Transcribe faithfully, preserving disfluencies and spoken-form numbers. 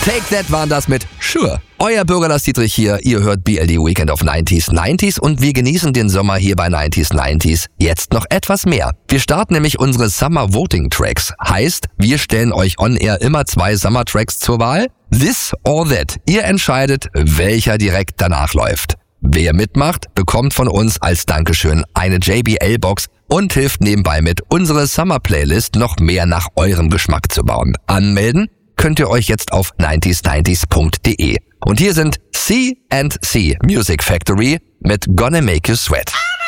Take That waren das mit Sure. Euer Bürger Lars Dietrich hier, ihr hört B L D Weekend of neunziger neunziger und wir genießen den Sommer hier bei neunziger neunziger jetzt noch etwas mehr. Wir starten nämlich unsere Summer Voting Tracks. Heißt, wir stellen euch on air immer zwei Summer Tracks zur Wahl. This or that. Ihr entscheidet, welcher direkt danach läuft. Wer mitmacht, bekommt von uns als Dankeschön eine J B L-Box und hilft nebenbei mit, unsere Summer Playlist noch mehr nach eurem Geschmack zu bauen. Anmelden könnt ihr euch jetzt auf neunziger neunziger punkt de. Und hier sind C and C Music Factory mit Gonna Make You Sweat.